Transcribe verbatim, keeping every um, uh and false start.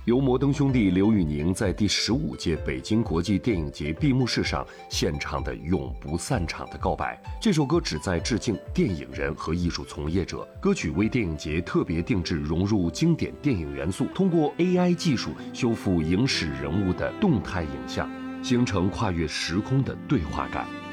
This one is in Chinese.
由摩登兄弟刘宇宁在第十五届北京国际电影节闭幕式上献唱的永不散场的告白。这首歌旨在致敬电影人和艺术从业者，歌曲为电影节特别定制融入经典电影元素，通过 A I 技术修复影史人物的动态影像，形成跨越时空的对话感。